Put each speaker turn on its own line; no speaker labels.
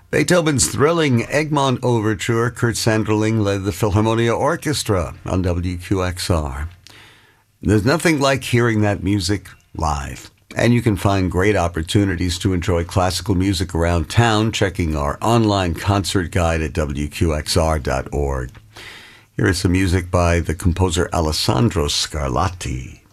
Beethoven's thrilling Egmont Overture, Kurt Sanderling led the Philharmonia Orchestra on WQXR. There's nothing like hearing that music live. And you can find great opportunities to enjoy classical music around town checking our online concert guide at WQXR.org. Here is some music by the composer Alessandro Scarlatti.